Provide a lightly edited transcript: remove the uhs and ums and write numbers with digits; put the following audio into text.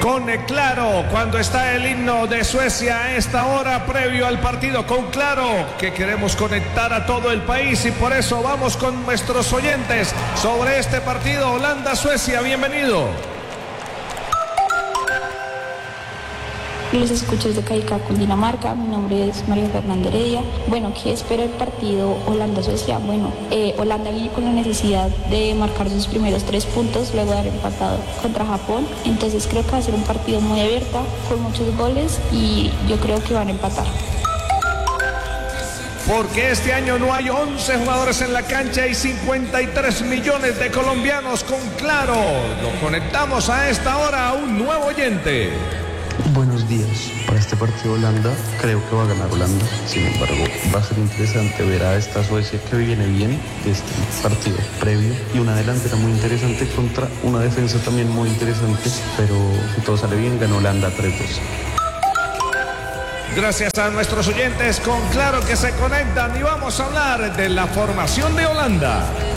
con Claro, cuando está el himno de Suecia a esta hora previo al partido con Claro, que queremos conectar a todo el país y por eso vamos con nuestros oyentes sobre este partido Holanda-Suecia. Bienvenido. Los escucho desde Caicá, Cundinamarca. Mi nombre es María Fernanda Heredia. Bueno, ¿qué espera el partido Holanda-Suecia? Bueno, Holanda viene con la necesidad de marcar sus primeros 3 puntos, luego de haber empatado contra Japón. Entonces creo que va a ser un partido muy abierto, con muchos goles y yo creo que van a empatar. Porque este año no hay 11 jugadores en la cancha y 53 millones de colombianos con Claro. Lo conectamos a esta hora a un nuevo oyente. Buenos días. Para este partido Holanda, creo que va a ganar Holanda. Sin embargo, va a ser interesante ver a esta Suecia que viene bien de este partido previo y una delantera muy interesante contra una defensa también muy interesante. Pero si todo sale bien, gana Holanda 3-2. Gracias a nuestros oyentes con Claro que se conectan y vamos a hablar de la formación de Holanda.